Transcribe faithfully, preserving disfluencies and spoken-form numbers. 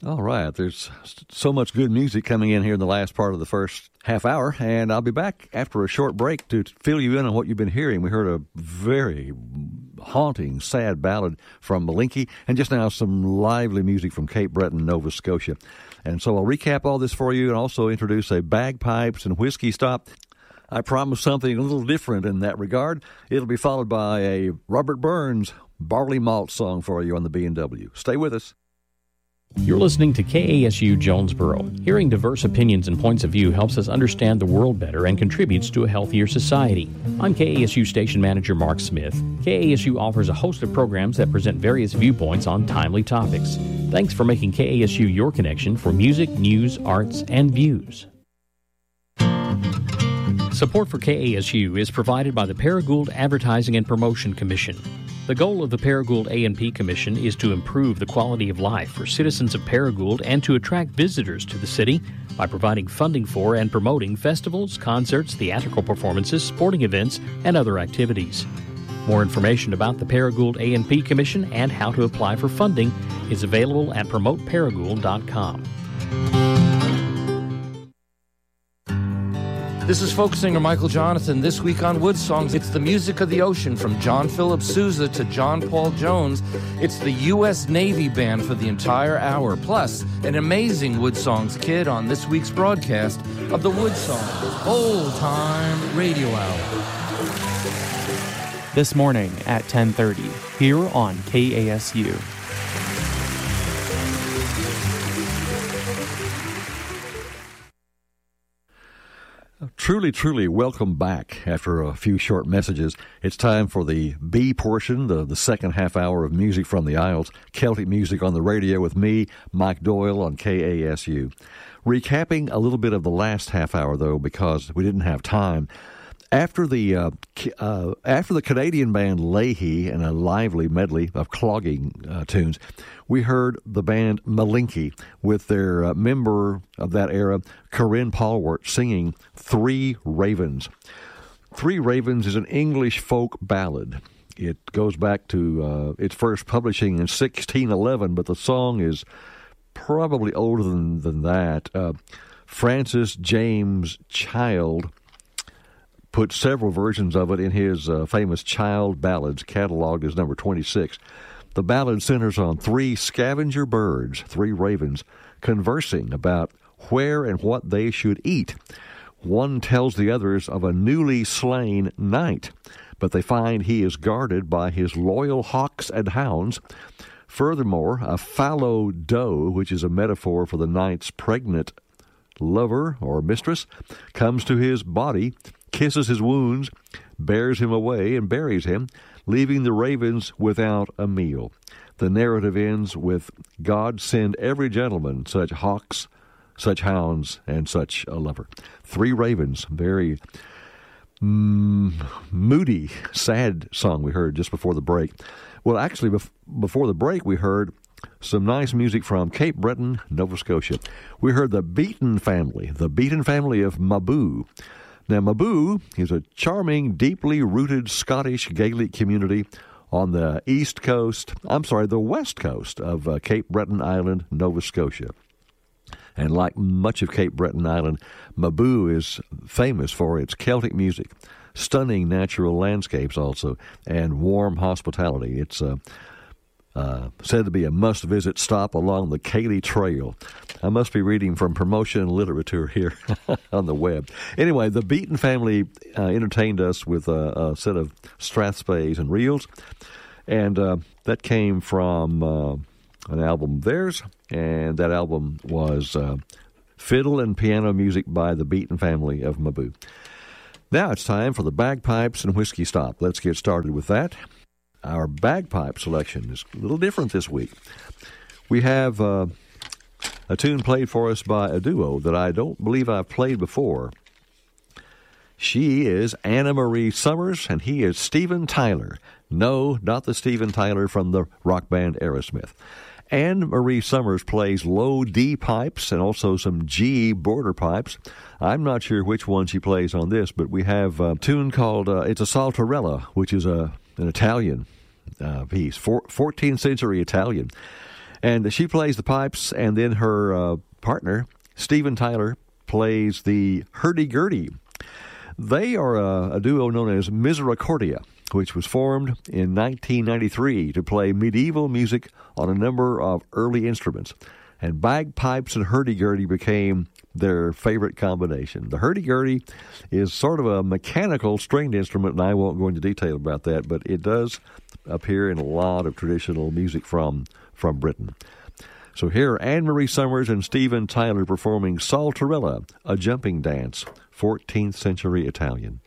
All right, there's so much good music coming in here in the last part of the first half hour, and I'll be back after a short break to fill you in on what you've been hearing. We heard a very haunting, sad ballad from Malinky, and just now some lively music from Cape Breton, Nova Scotia. And so I'll recap all this for you and also introduce a bagpipes and whiskey stop. I promise something a little different in that regard. It'll be followed by a Robert Burns barley malt song for you on the B and W. Stay with us. You're listening to K A S U Jonesboro. Hearing diverse opinions and points of view helps us understand the world better and contributes to a healthier society. I'm K A S U Station Manager Mark Smith. K A S U offers a host of programs that present various viewpoints on timely topics. Thanks for making K A S U your connection for music, news, arts, and views. Support for K A S U is provided by the Paragould Advertising and Promotion Commission. The goal of the Paragould A and P Commission is to improve the quality of life for citizens of Paragould and to attract visitors to the city by providing funding for and promoting festivals, concerts, theatrical performances, sporting events, and other activities. More information about the Paragould A and P Commission and how to apply for funding is available at promote paragould dot com. This is folk singer Michael Jonathan. This week on Wood Songs, it's the music of the ocean from John Philip Sousa to John Paul Jones. It's the U S Navy Band for the entire hour, plus an amazing Wood Songs kid on this week's broadcast of the Wood Songs Old Time Radio Hour. This morning at ten thirty, here on K A S U. Truly, truly welcome back after a few short messages. It's time for the B portion, the, the second half hour of music from the Isles, Celtic music on the radio with me, Mike Doyle on K A S U. Recapping a little bit of the last half hour, though, because we didn't have time. After the uh, uh, after the Canadian band Leahy and a lively medley of clogging uh, tunes, we heard the band Malinky with their uh, member of that era, Corinne Polwart, singing Three Ravens. Three Ravens is an English folk ballad. It goes back to uh, its first publishing in sixteen eleven, but the song is probably older than, than that. Uh, Francis James Child put several versions of it in his uh, famous Child Ballads, cataloged as number twenty-six. The ballad centers on three scavenger birds, three ravens, conversing about where and what they should eat. One tells the others of a newly slain knight, but they find he is guarded by his loyal hawks and hounds. Furthermore, a fallow doe, which is a metaphor for the knight's pregnant lover or mistress, comes to his body, kisses his wounds, bears him away, and buries him, leaving the ravens without a meal. The narrative ends with, God send every gentleman such hawks, such hounds, and such a lover. Three Ravens, very mm, moody, sad song we heard just before the break. Well, actually, bef- before the break, we heard some nice music from Cape Breton, Nova Scotia. We heard the Beaton family, the Beaton family of Mabou. Now, Mabou is a charming, deeply rooted Scottish Gaelic community on the east coast, I'm sorry, the west coast of uh, Cape Breton Island, Nova Scotia. And like much of Cape Breton Island, Mabou is famous for its Celtic music, stunning natural landscapes also, and warm hospitality. It's uh, uh, said to be a must-visit stop along the Cayley Trail. I must be reading from promotion literature here on the web. Anyway, the Beaton family uh, entertained us with a, a set of strathspeys and reels, and uh, that came from uh, an album of theirs, and that album was uh, Fiddle and Piano Music by the Beaton family of Mabou. Now it's time for the bagpipes and whiskey stop. Let's get started with that. Our bagpipe selection is a little different this week. We have uh, a tune played for us by a duo that I don't believe I've played before. She is Anna Marie Summers, and he is Steven Tyler. No, not the Steven Tyler from the rock band Aerosmith. Anne Marie Summers plays low D pipes and also some G border pipes. I'm not sure which one she plays on this, but we have a tune called, uh, it's a Saltarella, which is a an Italian uh, piece, four, fourteenth century Italian. And she plays the pipes, and then her uh, partner, Steven Tyler, plays the hurdy-gurdy. They are a, a duo known as Misericordia, which was formed in nineteen ninety-three to play medieval music on a number of early instruments. And bagpipes and hurdy-gurdy became their favorite combination. The hurdy-gurdy is sort of a mechanical stringed instrument, and I won't go into detail about that, but it does appear in a lot of traditional music from, from Britain. So here are Anne-Marie Summers and Steven Tyler performing Saltarella, a jumping dance, fourteenth century Italian.